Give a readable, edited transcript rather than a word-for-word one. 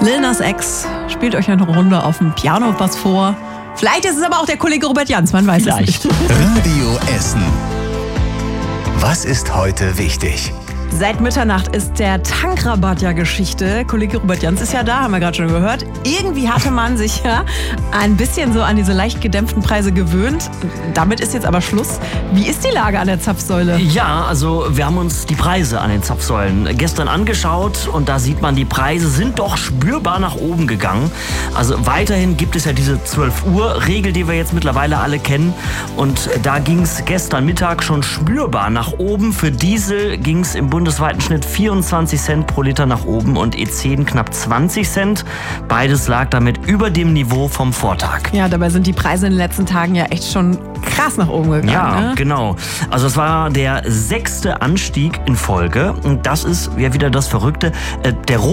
Lil Nas X spielt euch eine Runde auf dem Piano was vor. Vielleicht ist es aber auch der Kollege Robert Jans, man weiß es nicht. Radio Essen. Was ist heute wichtig? Seit Mitternacht ist der Tankrabatt ja Geschichte. Kollege Robert Jans ist ja da, haben wir gerade schon gehört. Irgendwie hatte man sich ja ein bisschen so an diese leicht gedämpften Preise gewöhnt. Damit ist jetzt aber Schluss. Wie ist die Lage an der Zapfsäule? Ja, also wir haben uns die Preise an den Zapfsäulen gestern angeschaut und da sieht man, die Preise sind doch spürbar nach oben gegangen. Also weiterhin gibt es ja diese 12-Uhr-Regel, die wir jetzt mittlerweile alle kennen. Und da ging es gestern Mittag schon spürbar nach oben. Für Diesel ging es im bundesweiten Schnitt 24 Cent pro Liter nach oben und E10 knapp 20 Cent. Beides lag damit über dem Niveau vom Vortag. Ja, dabei sind die Preise in den letzten Tagen ja echt schon krass nach oben gegangen. Ja, ne? Genau. Also es war der 6. Anstieg in Folge. Und das ist ja wieder das Verrückte. Der